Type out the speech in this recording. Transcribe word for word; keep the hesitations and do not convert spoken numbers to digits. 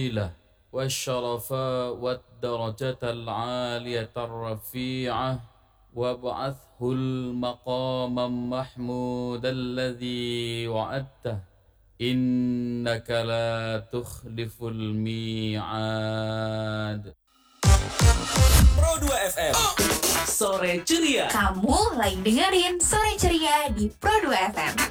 له والشرف والدرجة العالية الرفيعة وابعثه المقام محمود الذي وعدته إنك لا تخلف الميعاد. Pro dua F M Sore Ceria. Kamu lagi dengerin Sore Ceria di Pro dua F M.